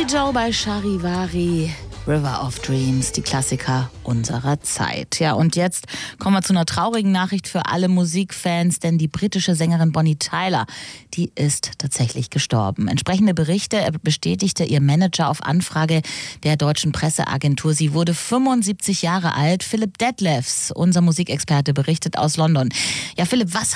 Billy Joe bei Charivari. River of Dreams, die Klassiker unserer Zeit. Ja, und jetzt kommen wir zu einer traurigen Nachricht für alle Musikfans, denn die britische Sängerin Bonnie Tyler, die ist tatsächlich gestorben. Entsprechende Berichte bestätigte ihr Manager auf Anfrage der deutschen Presseagentur. Sie wurde 75 Jahre alt. Philipp Detlefs, unser Musikexperte, berichtet aus London. Ja, Philipp, was